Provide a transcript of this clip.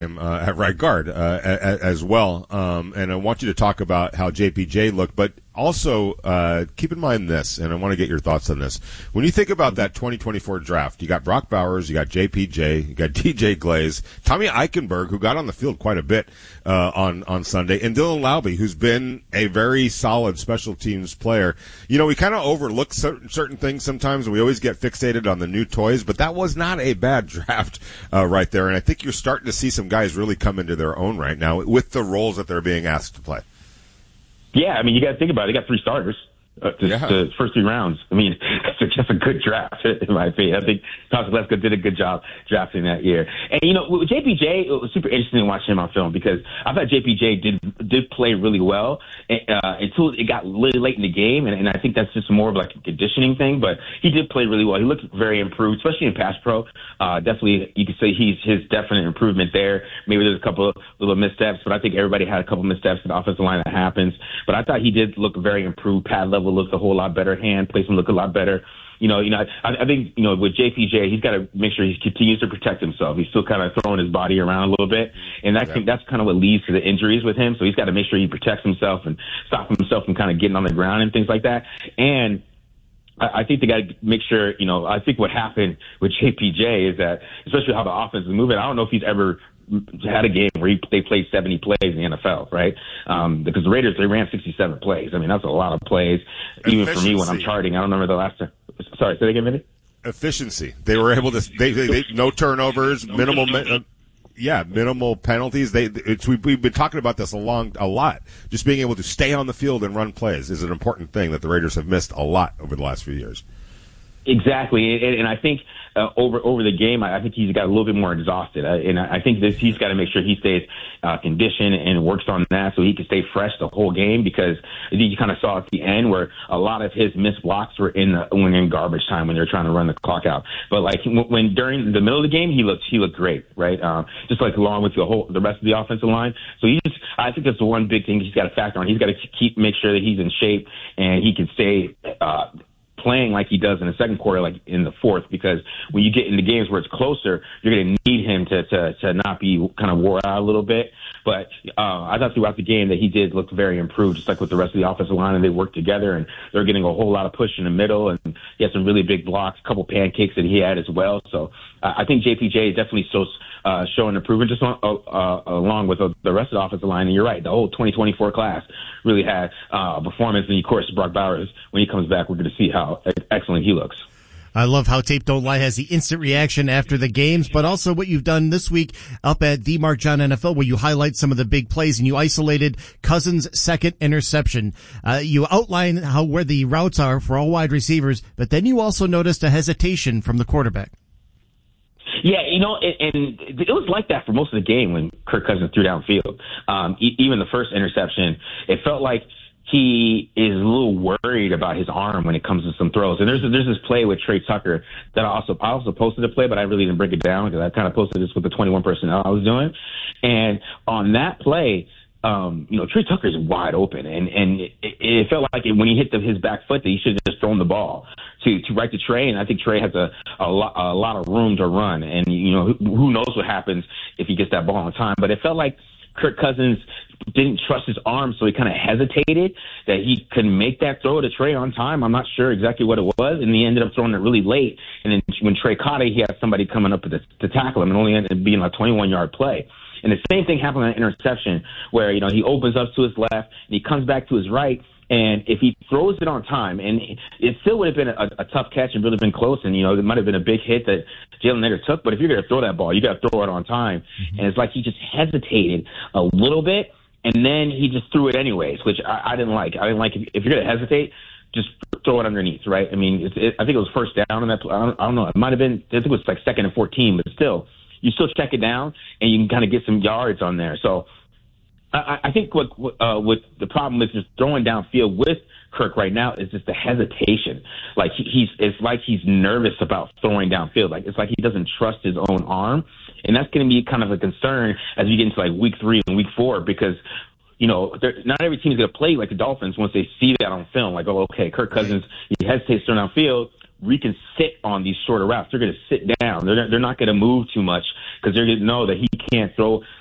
at right guard as well. And I want you to talk about how JPJ looked, but also keep in mind this, and I want to get your thoughts on this. When you think about that 2024 draft, you got Brock Bowers, you got JPJ, you got DJ Glaze, Tommy Eichenberg, who got on the field quite a bit on Sunday, and Dylan Laube, who's been a very solid special teams player. You know, we kind of overlook certain things sometimes, and we always get fixated on the new toys, but that was not a bad draft right there, and I think you're starting to see some guys really come into their own right now with the roles that they're being asked to play. Yeah, I mean, you got to think about it. They got 3 starters. The first 3 rounds. I mean, it's just a good draft, in my opinion. I think Tom Telesco did a good job drafting that year. And, you know, with JPJ, it was super interesting to watch him on film because I thought JPJ did play really well until it got really late in the game. And I think that's just more of like a conditioning thing. But he did play really well. He looked very improved, especially in pass pro. Definitely, you could say he's his definite improvement there. Maybe there's a couple of little missteps, but I think everybody had a couple missteps in the offensive line that happens. But I thought he did look very improved. Pad level looked a whole lot better. Hand placement looked a lot better. I think, with JPJ, he's got to make sure he continues to protect himself. He's still kind of throwing his body around a little bit. And that's kind of what leads to the injuries with him. So he's got to make sure he protects himself and stop himself from kind of getting on the ground and things like that. And I think they got to make sure, I think what happened with JPJ is that, especially how the offense is moving, I don't know if he's ever had a game where they played 70 plays in the NFL, right? Because the Raiders, they ran 67 plays. I mean, that's a lot of plays. Even for me when I'm charting, I don't remember the last time. Sorry, say that again, Vinny? Efficiency. They were able to, they no turnovers, minimal penalties. We've been talking about this a lot. Just being able to stay on the field and run plays is an important thing that the Raiders have missed a lot over the last few years. Exactly, and I think over the game, I think he's got a little bit more exhausted, and I think he's got to make sure he stays conditioned and works on that so he can stay fresh the whole game. Because I think you kind of saw at the end where a lot of his missed blocks were when in garbage time when they're trying to run the clock out. But like when during the middle of the game, he looked great, right? Just like along with the rest of the offensive line. So I think that's the one big thing he's got to factor on. He's got to make sure that he's in shape and he can stay playing like he does in the second quarter, like in the fourth, because when you get into games where it's closer, you're going to need him to not be kind of wore out a little bit. But I thought throughout the game that he did look very improved, just like with the rest of the offensive line, and they worked together, and they're getting a whole lot of push in the middle, and he had some really big blocks, a couple pancakes that he had as well. So I think JPJ is definitely showing improvement just along with the rest of the offensive line. And you're right, the whole 2024 class really had performance. And, of course, Brock Bowers, when he comes back, we're going to see how excellent he looks. I love how Tape Don't Lie has the instant reaction after the games, but also what you've done this week up at the Mark John NFL, where you highlight some of the big plays and you isolated Cousins' second interception. You outline where the routes are for all wide receivers, but then you also noticed a hesitation from the quarterback. Yeah, and it was like that for most of the game when Kirk Cousins threw downfield. Even the first interception, it felt like he is a little worried about his arm when it comes to some throws. And there's this play with Trey Tucker that I also posted a play, but I really didn't break it down because I kind of posted this with the 21 personnel I was doing. And on that play, Trey Tucker is wide open, and it felt like when he hit his back foot that he should have just thrown the ball to right to Trey. And I think Trey has a lot of room to run, and who knows what happens if he gets that ball on time. But it felt like Kirk Cousins didn't trust his arm, so he kind of hesitated that he could make that throw to Trey on time. I'm not sure exactly what it was, and he ended up throwing it really late. And then when Trey caught it, he had somebody coming up to tackle him, and only ended up being a 21-yard play. And the same thing happened on an interception where, he opens up to his left and he comes back to his right. And if he throws it on time, and it still would have been a tough catch and really been close, and, it might have been a big hit that Jalen Nader took. But if you're going to throw that ball, you got to throw it on time. Mm-hmm. And it's like he just hesitated a little bit, and then he just threw it anyways, which I didn't like. I didn't like if you're going to hesitate, just throw it underneath, right? I mean, I think it was first down on that play. I don't know. It might have been, I think it was like 2nd and 14, but still, you still check it down, and you can kind of get some yards on there. So I think what the problem is just throwing downfield with Kirk right now is just the hesitation. Like it's like he's nervous about throwing downfield. Like it's like he doesn't trust his own arm, and that's going to be kind of a concern as we get into like week 3 and week 4 because not every team is going to play like the Dolphins once they see that on film. Like, oh, okay, Kirk Cousins he hesitates throwing downfield. can sit on these shorter routes. They're going to sit down. They're not going to move too much because they're going to know that he can't throw